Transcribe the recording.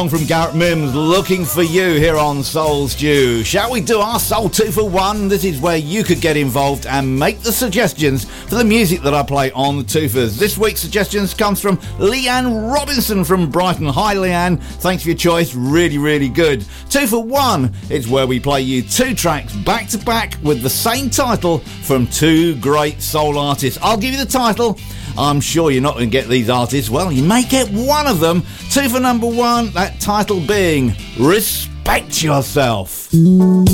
From Garrett Mims, Looking for You here on Soul Stew. Shall we do our Soul 2 for 1? This is where you could get involved and make the suggestions for the music that I play on the Twofers. This week's suggestions comes from Leanne Robinson from Brighton. Hi Leanne, thanks for your choice, really good. 2 for 1 is where we play you 2 tracks back to back with the same title from 2 great soul artists. I'll give you the title. I'm sure you're not going to get these artists. Well, you may get one of them. 2 for number 1, that title being Respect Yourself.